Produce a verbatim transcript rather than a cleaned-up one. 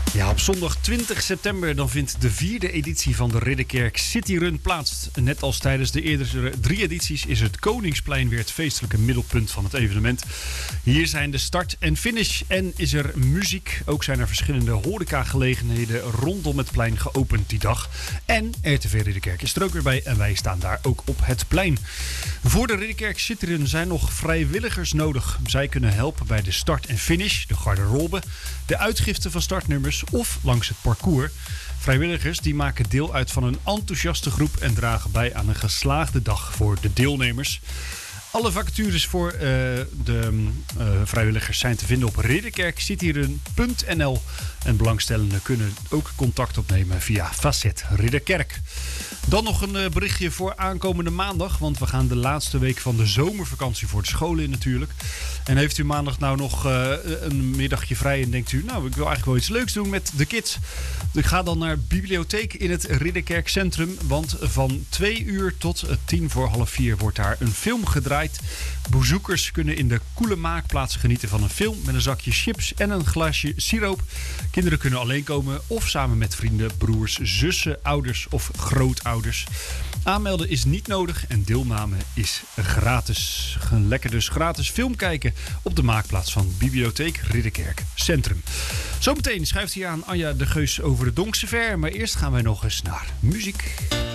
Ja, op zondag twintig september dan vindt de vierde editie van de Ridderkerk City Run plaats. Net als tijdens de eerdere drie edities is het Koningsplein weer het feestelijke middelpunt van het evenement. Hier zijn de start en finish en is er muziek. Ook zijn er verschillende horecagelegenheden rondom het plein geopend die dag. En R T V Ridderkerk is er ook weer bij en wij staan daar ook op het plein. Voor de Ridderkerk City Run zijn nog vrijwilligers nodig. Zij kunnen helpen bij de start en finish, de garderobe, de uitgifte van startnummers of langs het parcours. Vrijwilligers die maken deel uit van een enthousiaste groep en dragen bij aan een geslaagde dag voor de deelnemers. Alle vacatures voor uh, de uh, vrijwilligers zijn te vinden op ridderkerkcityrun punt n l. En belangstellenden kunnen ook contact opnemen via Facet Ridderkerk. Dan nog een uh, berichtje voor aankomende maandag. Want we gaan de laatste week van de zomervakantie voor de scholen in natuurlijk. En heeft u maandag nou nog uh, een middagje vrij en denkt u, nou, ik wil eigenlijk wel iets leuks doen met de kids. Ik ga dan naar bibliotheek in het Ridderkerk Centrum. Want van twee uur tot tien voor half vier wordt daar een film gedraaid. Bezoekers kunnen in de koele maakplaats genieten van een film met een zakje chips en een glaasje siroop. Kinderen kunnen alleen komen of samen met vrienden, broers, zussen, ouders of grootouders. Aanmelden is niet nodig en deelname is gratis. Lekker dus gratis film kijken op de maakplaats van Bibliotheek Ridderkerk Centrum. Zometeen schuift hij aan Anja de Geus over de Donkse Ver, maar eerst gaan wij nog eens naar muziek.